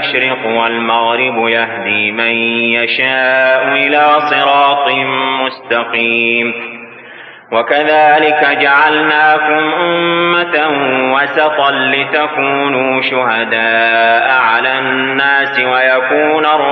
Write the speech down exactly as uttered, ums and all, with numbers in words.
المشرق والمغرب يهدي من يشاء إلى صراط مستقيم. وكذلك جعلناكم أمة وسطا لتكونوا شهداء على الناس ويكون الرسول